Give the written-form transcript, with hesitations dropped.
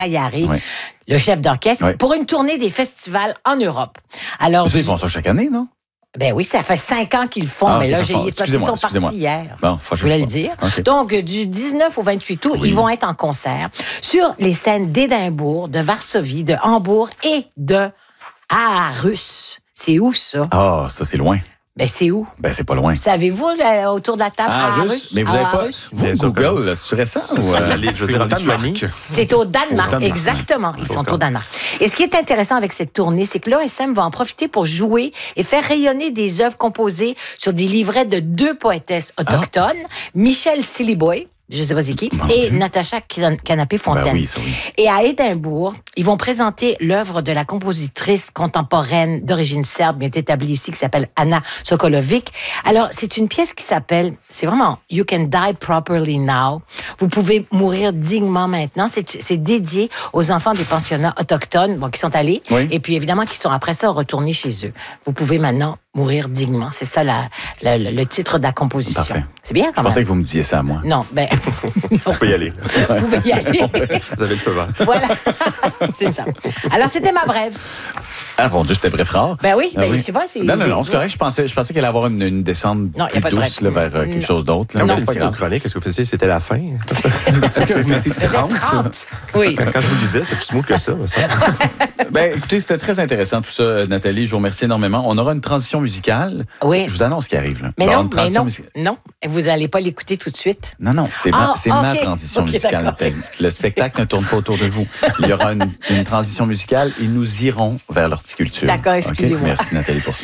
il arrive, Oui. le chef d'orchestre, Oui. pour une tournée des festivals en Europe. Alors, Ça, ils font ça chaque année, non? ben oui, ça fait 5 ans qu'ils le font, Ah, mais ok, là, d'accord. ils sont partis hier. Bon, Je voulais le dire. OK. Donc, du 19 au 28 août, Oui. ils vont être en concert sur les scènes d'Édimbourg, de Varsovie, de Hambourg et de Aarhus. C'est où, ça? Ah, ça, c'est loin. Ben, c'est où? Ben, c'est pas loin. Savez-vous, là, autour de la table, Aarhus? Mais vous n'avez pas. Aarhus? Vous, Google, là, c'est récent? Ou, Je veux dire, en Lituanie. C'est au Danemark, Au Danemark. exactement. Ils sont au Danemark. Et ce qui est intéressant avec cette tournée, c'est que l'OSM va en profiter pour jouer et faire rayonner des œuvres composées sur des livrets de 2 poétesses autochtones, Michel Siliboy, je ne sais pas c'est qui, et Natacha Canapé-Fontaine. Ben oui, ça oui. Et à Édimbourg, ils vont présenter l'œuvre de la compositrice contemporaine d'origine serbe, bien établie ici, qui s'appelle Anna Sokolovic. Alors, c'est une pièce qui s'appelle, c'est vraiment You Can Die Properly Now. Vous pouvez mourir dignement maintenant. C'est dédié aux enfants des pensionnats autochtones, bon, qui sont allés, Oui. et puis évidemment qui sont après ça retournés chez eux. Vous pouvez maintenant mourir dignement. C'est ça le titre de la composition. Parfait. C'est bien Je quand même. pensais que vous me disiez ça à moi. Non, ben, On peut y aller. vous pouvez y aller. Vous avez le feu vert. Voilà, c'est ça. Alors, c'était ma brève. Ah, mon Dieu, c'était bref rare. Ben oui, Ah ben, je sais pas. Non, c'est correct. Je pensais qu'elle allait avoir une descente Non, y a plus pas de douce bref. là, vers quelque chose d'autre. là. Quand Mais vous c'est pas étiez aux grave. chroniques, est-ce que vous faisiez c'était la fin? Est-ce que vous mettez C'était 30? 30. Oui. Quand je vous le disais, c'était plus smooth que ça. Ça. Ben, écoutez, c'était très intéressant tout ça, Nathalie. Je vous remercie énormément. On aura une transition musicale. Oui. Je vous annonce ce qui arrive. Là. Mais On va non, avoir une transition musicale. non. Vous n'allez pas l'écouter tout de suite. Non, c'est Ah, ma ok. transition Ok, musicale, d'accord. Nathalie. Le spectacle ne tourne pas autour de vous. Il y aura une transition musicale et nous irons vers l'horticulture. D'accord, excusez-moi. OK? Merci, Nathalie, pour ça.